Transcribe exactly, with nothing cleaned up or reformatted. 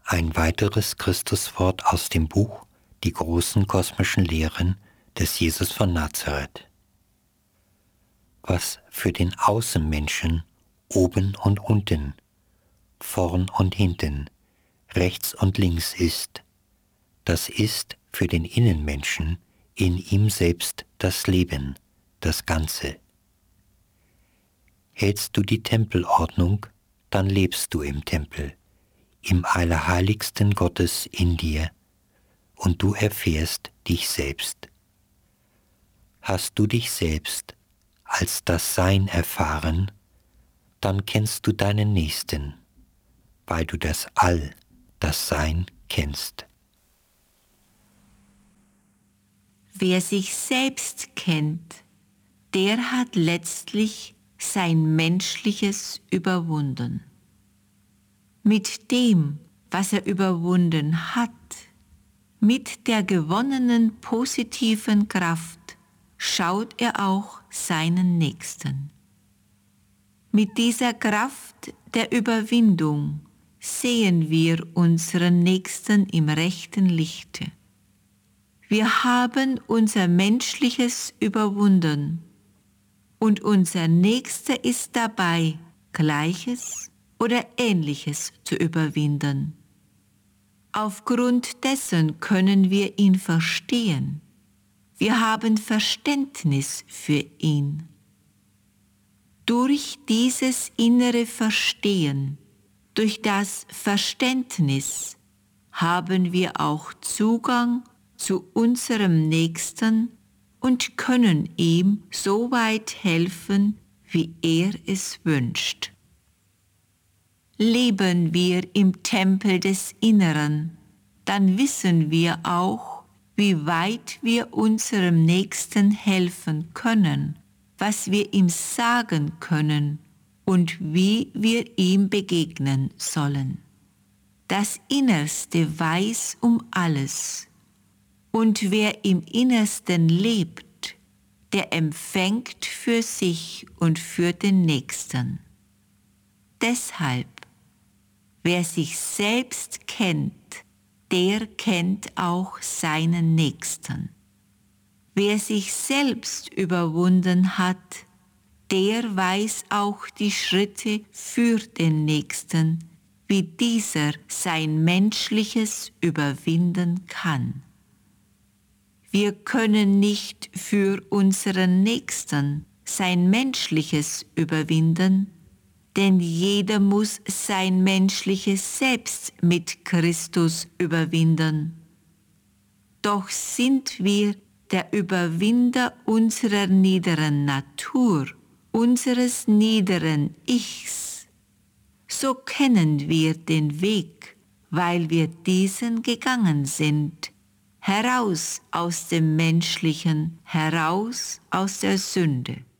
Ein weiteres Christuswort aus dem Buch Die großen kosmischen Lehren des Jesus von Nazareth. Was für den Außenmenschen oben und unten, vorn und hinten, rechts und links ist, das ist für den Innenmenschen in ihm selbst das Leben, das Ganze. Hältst du die Tempelordnung, dann lebst du im Tempel, im Allerheiligsten Gottes in dir, und du erfährst dich selbst. Hast du dich selbst als das Sein erfahren, dann kennst du deinen Nächsten, weil du das All, das Sein kennst. Wer sich selbst kennt, der hat letztlich sein Menschliches überwunden. Mit dem, was er überwunden hat, mit der gewonnenen positiven Kraft, schaut er auch seinen Nächsten. Mit dieser Kraft der Überwindung sehen wir unseren Nächsten im rechten Lichte. Wir haben unser Menschliches überwunden und unser Nächster ist dabei, Gleiches oder Ähnliches zu überwinden. Aufgrund dessen können wir ihn verstehen. Wir haben Verständnis für ihn. Durch dieses innere Verstehen, durch das Verständnis, haben wir auch Zugang zu unserem Nächsten und können ihm so weit helfen, wie er es wünscht. Leben wir im Tempel des Inneren, dann wissen wir auch, wie weit wir unserem Nächsten helfen können, was wir ihm sagen können und wie wir ihm begegnen sollen. Das Innerste weiß um alles, und wer im Innersten lebt, der empfängt für sich und für den Nächsten. Deshalb, wer sich selbst kennt, der kennt auch seinen Nächsten. Wer sich selbst überwunden hat, der weiß auch die Schritte für den Nächsten, wie dieser sein Menschliches überwinden kann. Wir können nicht für unseren Nächsten sein Menschliches überwinden, denn jeder muss sein Menschliches selbst mit Christus überwinden. Doch sind wir der Überwinder unserer niederen Natur, unseres niederen Ichs. So kennen wir den Weg, weil wir diesen gegangen sind, heraus aus dem Menschlichen, heraus aus der Sünde.